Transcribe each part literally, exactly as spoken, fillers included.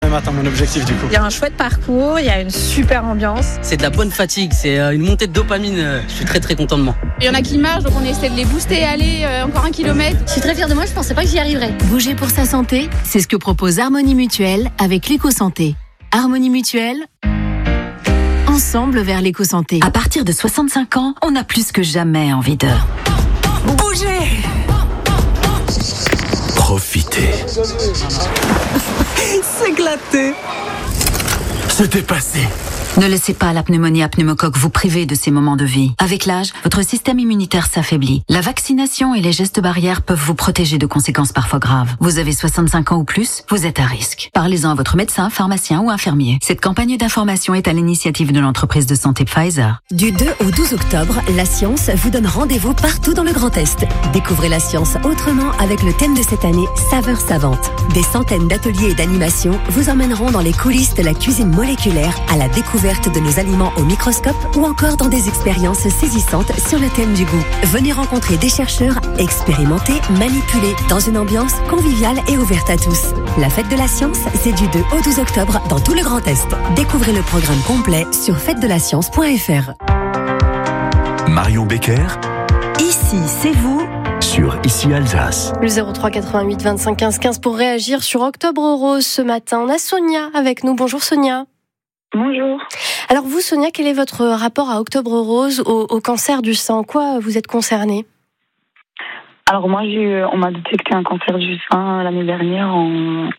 même atteint mon objectif du coup. Il y a un chouette parcours, il y a une super ambiance. C'est de la bonne fatigue, c'est une montée de dopamine. Je suis très très content de moi. Il y en a qui marchent, donc on essaie de les booster, aller euh, encore un kilomètre. Je suis très fière de moi, je pensais pas que j'y arriverais. Bouger pour sa santé, c'est ce que propose Harmonie Mutuelle avec l'éco-santé. Harmonie Mutuelle, ensemble vers l'éco-santé. À partir de soixante-cinq ans, on a plus que jamais envie de bouger. Profiter. S'éclater. Se dépasser. Ne laissez pas la pneumonie à pneumocoque vous priver de ces moments de vie. Avec l'âge, votre système immunitaire s'affaiblit. La vaccination et les gestes barrières peuvent vous protéger de conséquences parfois graves. Vous avez soixante-cinq ans ou plus, vous êtes à risque. Parlez-en à votre médecin, pharmacien ou infirmier. Cette campagne d'information est à l'initiative de l'entreprise de santé Pfizer. Du deux au douze octobre, la science vous donne rendez-vous partout dans le Grand Est. Découvrez la science autrement avec le thème de cette année, Saveurs savantes. Des centaines d'ateliers et d'animations vous emmèneront dans les coulisses de la cuisine moléculaire, à la découverte de nos aliments au microscope ou encore dans des expériences saisissantes sur le thème du goût. Venez rencontrer des chercheurs, expérimenter, manipuler dans une ambiance conviviale et ouverte à tous. La fête de la science, c'est du deux au douze octobre dans tout le Grand Est. Découvrez le programme complet sur fête de la science point f r. Marion Becker. Ici, c'est vous. Sur Ici Alsace. Le zéro trois quatre-vingt-huit vingt-cinq quinze quinze pour réagir sur Octobre Rose ce matin. On a Sonia avec nous. Bonjour Sonia. Bonjour. Alors vous, Sonia, quel est votre rapport à Octobre Rose, au, au cancer du sein? En quoi vous êtes concernée? Alors moi, j'ai eu, on m'a détecté un cancer du sein l'année dernière en,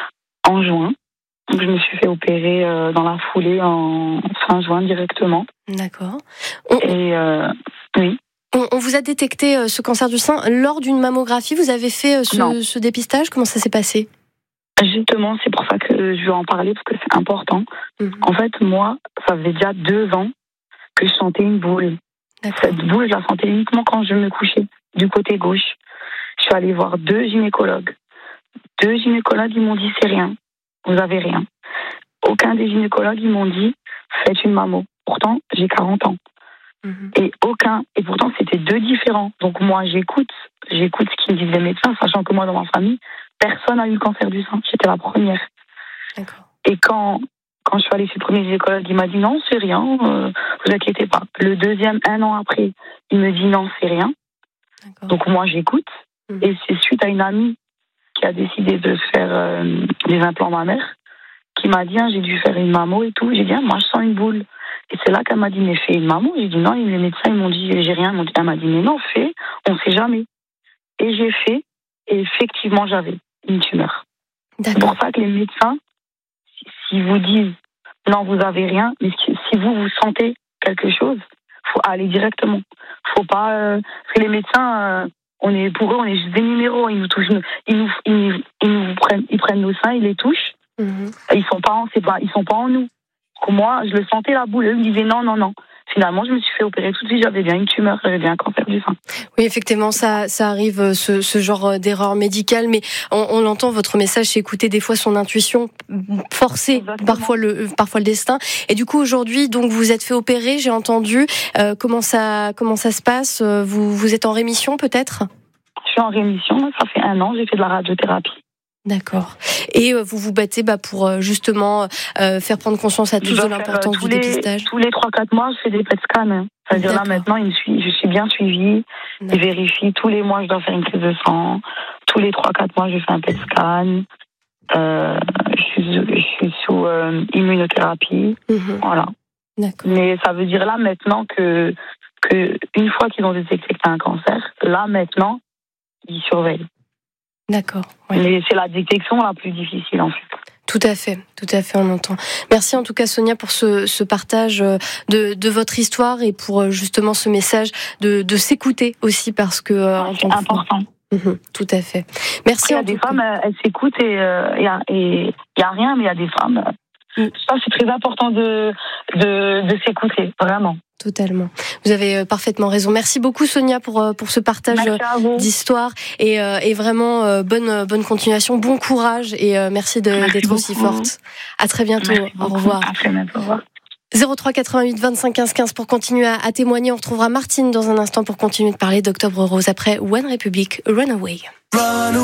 en juin. Donc je me suis fait opérer euh, dans la foulée en fin juin directement. D'accord. On... Et euh, oui. On, on vous a détecté euh, ce cancer du sein lors d'une mammographie. Vous avez fait euh, ce, ce dépistage? Comment ça s'est passé? Justement, c'est pour ça que je veux en parler, parce que c'est important. Mmh. En fait, moi, ça faisait déjà deux ans que je sentais une boule. D'accord. Cette boule, je la sentais uniquement quand je me couchais du côté gauche. Je suis allée voir deux gynécologues. Deux gynécologues, ils m'ont dit c'est rien, vous avez rien. Aucun des gynécologues, ils m'ont dit faites une mammo. Pourtant, j'ai quarante ans. Mmh. Et aucun, et pourtant c'était deux différents. Donc moi, j'écoute, j'écoute ce qu'ils me disent les médecins, sachant que moi, dans ma famille, personne n'a eu le cancer du sein. J'étais la première. D'accord. Et quand, quand je suis allée chez le premier gynécologue, il m'a dit non, c'est rien, euh, vous inquiétez pas. Le deuxième, un an après, il me dit non, c'est rien. D'accord. Donc moi, j'écoute. Mmh. Et c'est suite à une amie qui a décidé de faire euh, des implants mammaires, qui m'a dit, hein, j'ai dû faire une mammo et tout. J'ai dit, ah, moi, je sens une boule. Et c'est là qu'elle m'a dit, mais fais une mammo. J'ai dit non, les médecins, ils m'ont dit, j'ai rien. Elle m'a dit, mais non, fais, on sait jamais. Et j'ai fait, et effectivement, j'avais une tumeur. D'accord. C'est pour ça que les médecins, si, si vous disent non, vous avez rien, mais si, si vous vous sentez quelque chose, faut aller directement. Faut pas euh, parce que les médecins, euh, on est pour eux, on est juste des numéros. Ils nous touchent, ils nous, ils nous, ils nous prennent, ils prennent nos seins, ils les touchent. Mm-hmm. Ils sont pas, en, c'est pas, ils sont pas en nous. Moi, je le sentais la boule. Eux me disaient non, non, non. Finalement, je me suis fait opérer tout de suite. J'avais bien une tumeur, j'avais bien un cancer du sein. Oui, effectivement, ça, ça arrive, ce, ce genre d'erreur médicale. Mais on, on l'entend, votre message, c'est écouter des fois son intuition, forcer parfois le, parfois le destin. Et du coup, aujourd'hui, donc vous êtes fait opérer. J'ai entendu. Euh, comment ça, comment ça se passe? Vous, vous êtes en rémission, peut-être? Je suis en rémission. Ça fait un an. J'ai fait de la radiothérapie. D'accord. Et euh, vous vous battez bah, pour euh, justement euh, faire prendre conscience à tous de l'importance du les, dépistage. Tous les trois quatre mois, je fais des P E T scan. Hein. C'est-à-dire D'accord. Là maintenant, il me suit, je suis bien suivie. D'accord. Je vérifie. Tous les mois, je dois faire une prise de sang. Tous les trois quatre mois, je fais un P E T scan. Euh, je, suis, je suis sous euh, immunothérapie. Mm-hmm. Voilà. D'accord. Mais ça veut dire là maintenant que, que une fois qu'ils ont détecté que tu as un cancer, là maintenant, ils surveillent. D'accord. Oui. Mais c'est la détection la plus difficile en fait. Tout à fait, tout à fait, on entend. Merci en tout cas Sonia pour ce, ce partage de, de votre histoire et pour justement ce message de, de s'écouter aussi parce que euh, en c'est important. Mmh, tout à fait. Merci. Il y a des femmes, elles, elles s'écoutent et il euh, y a et il y a rien, mais il y a des femmes. Euh, mmh. Ça c'est très important de de, de s'écouter vraiment. Totalement. Vous avez parfaitement raison. Merci beaucoup Sonia pour pour ce partage d'histoire et et vraiment bonne bonne continuation, bon courage et merci, de, merci d'être beaucoup. Aussi forte. À très bientôt. Merci au revoir. À très bientôt. Au revoir. zéro trois quatre-vingt-huit vingt-cinq quinze quinze pour continuer à, à témoigner. On retrouvera Martine dans un instant pour continuer de parler d'Octobre Rose après One Republic Runaway. Run